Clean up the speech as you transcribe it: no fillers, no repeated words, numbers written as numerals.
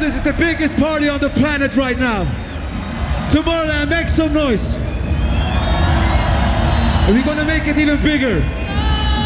this is the biggest party on the planet right now. Tomorrowland, make some noise. And we're gonna make it even bigger.